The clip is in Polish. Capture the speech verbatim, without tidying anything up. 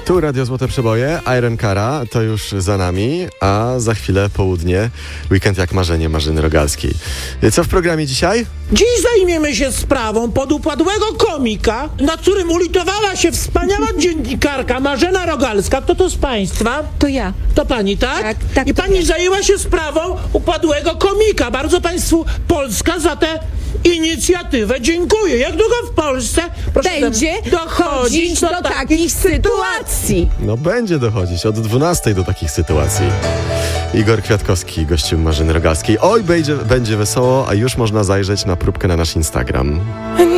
Tu Radio Złote Przeboje, Iron Cara, to już za nami, a za chwilę południe, weekend jak marzenie Marzyny Rogalskiej. Co w programie dzisiaj? Dziś zajmiemy się sprawą podupadłego komika, nad którym ulitowała się wspaniała dziennikarka Marzena Rogalska. Kto to z państwa? To ja. To pani, tak? Tak, tak, I to pani ja. zajęła się sprawą upadłego komika. Bardzo państwu Polska za tę inicjatywę dziękuję. Jak długo w Polsce proszę Będzie dochodzić do takich sytuacji. No będzie dochodzić od dwunastej do takich sytuacji. Igor Kwiatkowski, gościem Marzyny Rogalskiej. Oj, będzie, będzie wesoło, a już można zajrzeć na próbkę na nasz Instagram.